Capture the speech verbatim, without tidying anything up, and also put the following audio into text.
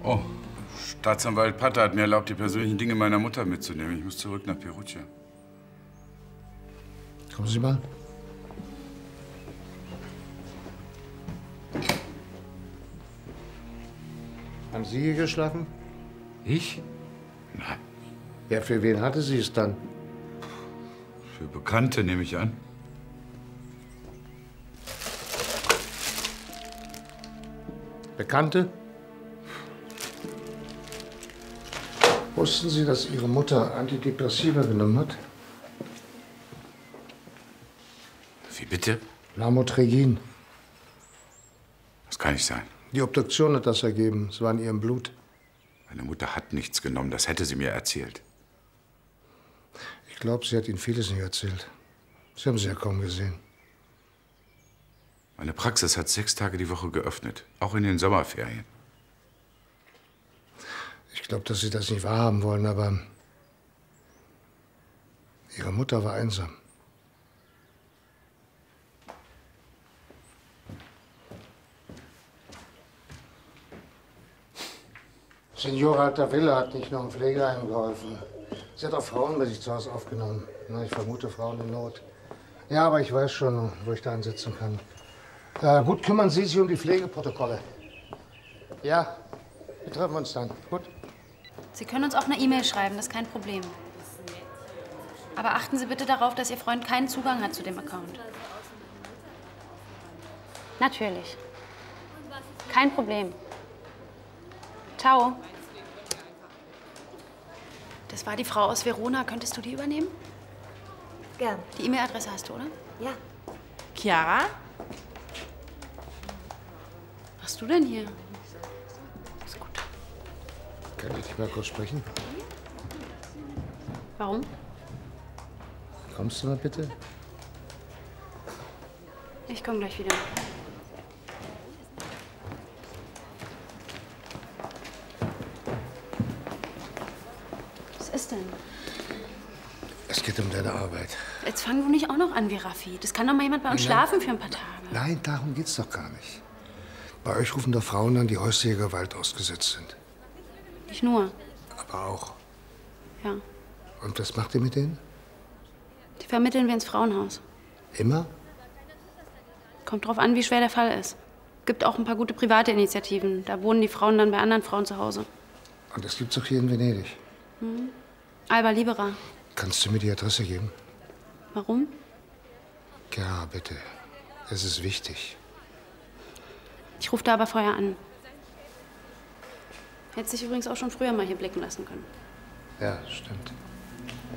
Oh, Staatsanwalt Patter hat mir erlaubt, die persönlichen Dinge meiner Mutter mitzunehmen. Ich muss zurück nach Perugia. Kommen Sie mal. Haben Sie hier geschlafen? Ich? Nein. Ja, für wen hatte sie es dann? Für Bekannte, nehme ich an. Bekannte? Wussten Sie, dass Ihre Mutter Antidepressiva genommen hat? Wie bitte? Lamotrigin. Das kann nicht sein. Die Obduktion hat das ergeben. Es war in ihrem Blut. Meine Mutter hat nichts genommen. Das hätte sie mir erzählt. Ich glaube, sie hat Ihnen vieles nicht erzählt. Sie haben sie ja kaum gesehen. Meine Praxis hat sechs Tage die Woche geöffnet. Auch in den Sommerferien. Ich glaube, dass Sie das nicht wahrhaben wollen, aber Ihre Mutter war einsam. Signora Altavilla hat nicht noch im Pflegeheim geholfen. Sie hat auch Frauen bei sich zu Hause aufgenommen. Na, ich vermute Frauen in Not. Ja, aber ich weiß schon, wo ich da ansetzen kann. Äh, gut, kümmern Sie sich um die Pflegeprotokolle. Ja, wir treffen uns dann. Gut. Sie können uns auch eine E-Mail schreiben, das ist kein Problem. Aber achten Sie bitte darauf, dass Ihr Freund keinen Zugang hat zu dem Account. Natürlich. Kein Problem. Ciao. Das war die Frau aus Verona. Könntest du die übernehmen? Gern. Die E-Mail-Adresse hast du, oder? Ja. Chiara? Was machst du denn hier? Ist gut. Kann ich dich mal kurz sprechen? Warum? Kommst du mal bitte? Ich komme gleich wieder. Was ist denn? Es geht um deine Arbeit. Jetzt fang du nicht auch noch an wie Raffi. Das kann doch mal jemand bei uns Nein. schlafen für ein paar Tage. Nein, darum geht's doch gar nicht. Bei euch rufen doch Frauen an, die häuslicher Gewalt ausgesetzt sind. Nicht nur. Aber auch. Ja. Und was macht ihr mit denen? Die vermitteln wir ins Frauenhaus. Immer? Kommt drauf an, wie schwer der Fall ist. Gibt auch ein paar gute private Initiativen. Da wohnen die Frauen dann bei anderen Frauen zu Hause. Und das gibt's auch hier in Venedig. Hm. Alba Libera. Kannst du mir die Adresse geben? Warum? Ja, bitte. Es ist wichtig. Ich rufe da aber vorher an. Hätte sich übrigens auch schon früher mal hier blicken lassen können. Ja, stimmt.